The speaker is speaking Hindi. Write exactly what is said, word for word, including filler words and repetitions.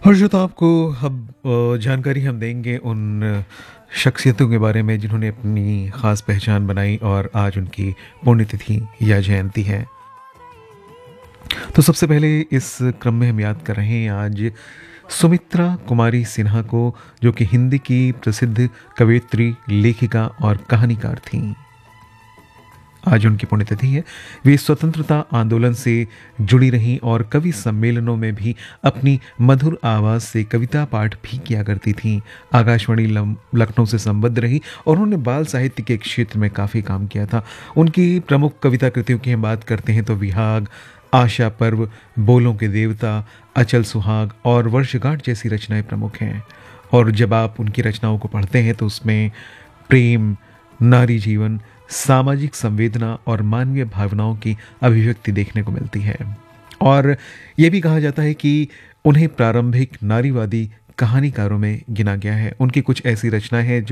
और जो तो आपको अब अ, जानकारी हम देंगे उन शख्सियतों के बारे में जिन्होंने अपनी ख़ास पहचान बनाई और आज उनकी पुण्यतिथि या जयंती है। तो सबसे पहले इस क्रम में हम याद कर रहे हैं आज सुमित्रा कुमारी सिन्हा को, जो कि हिंदी की प्रसिद्ध कवयित्री, लेखिका और कहानीकार थीं। आज उनकी पुण्यतिथि है। वे स्वतंत्रता आंदोलन से जुड़ी रहीं और कवि सम्मेलनों में भी अपनी मधुर आवाज़ से कविता पाठ भी किया करती थीं। आकाशवाणी लम- लखनऊ से संबद्ध रही और उन्होंने बाल साहित्य के क्षेत्र में काफ़ी काम किया था। उनकी प्रमुख कविता कृतियों की हम बात करते हैं तो विहाग, आशा पर्व, बोलों के देवता, अचल सुहाग और वर्षगांठ जैसी रचनाएं प्रमुख हैं। और जब आप उनकी रचनाओं को पढ़ते हैं तो उसमें प्रेम, नारी जीवन, सामाजिक संवेदना और मानवीय भावनाओं की अभिव्यक्ति देखने को मिलती है। और ये भी कहा जाता है कि उन्हें प्रारंभिक नारीवादी कहानीकारों में गिना गया है। उनकी कुछ ऐसी रचनाएं हैं जो